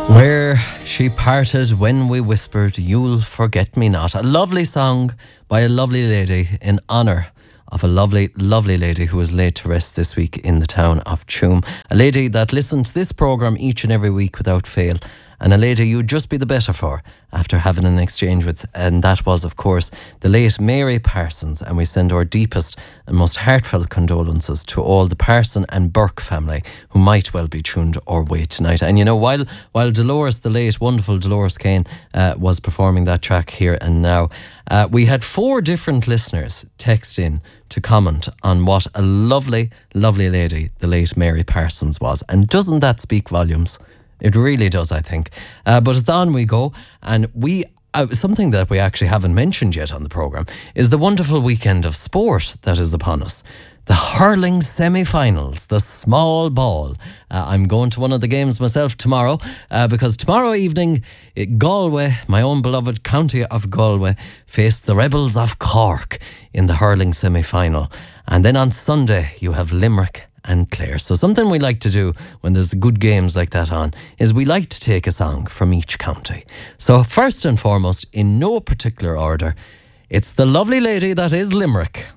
Where she parted when we whispered, "You'll forget me not." A lovely song by a lovely lady in honour of a lovely, lovely lady who was laid to rest this week in the town of Tuam. A lady that listened to this programme each and every week without fail. And a lady you'd just be the better for after having an exchange with. And that was, of course, the late Mary Parsons. And we send our deepest and most heartfelt condolences to all the Parson and Burke family who might well be tuned our way tonight. And you know, while Dolores, the late, wonderful Dolores Kane, was performing that track Here and Now, we had 4 different listeners text in to comment on what a lovely, lovely lady the late Mary Parsons was. And doesn't that speak volumes? It really does, I think. But it's on we go. And something that we actually haven't mentioned yet on the programme is the wonderful weekend of sport that is upon us. The hurling semi-finals, the small ball. I'm going to one of the games myself tomorrow because tomorrow evening, Galway, my own beloved county of Galway, face the Rebels of Cork in the hurling semi-final. And then on Sunday, you have Limerick and Clare. So something we like to do when there's good games like that on is we like to take a song from each county. So first and foremost, in no particular order, it's the lovely lady that is Limerick.